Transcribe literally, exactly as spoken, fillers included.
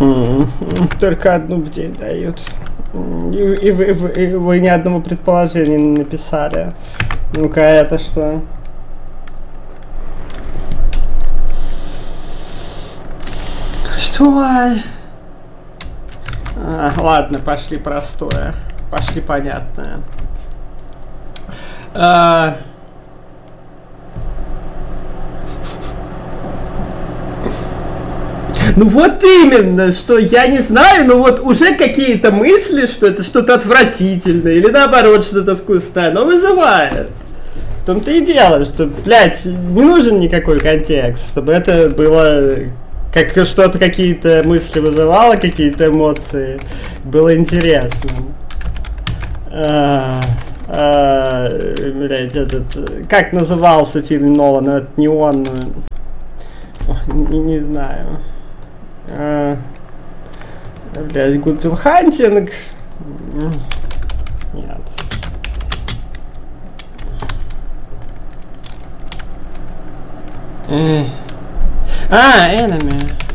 М, Только одну в день дают. М, И, и вы, и вы- и вы ни одного предположения не написали. Ну-ка, это что? Что? А, ладно, пошли простое. Пошли понятное. А, Ну вот именно, что я не знаю, но вот уже какие-то мысли, что это что-то отвратительное или наоборот что-то вкусное, но вызывает. В том-то и дело, что, блядь, не нужен никакой контекст, чтобы это было как что-то, какие-то мысли вызывало, какие-то эмоции, было интересным. А, а, блядь, этот, как назывался фильм Нолана, это не он, но- не, не знаю. А, блядь, Good Will Hunting. Нет. Эх. А, Enemy.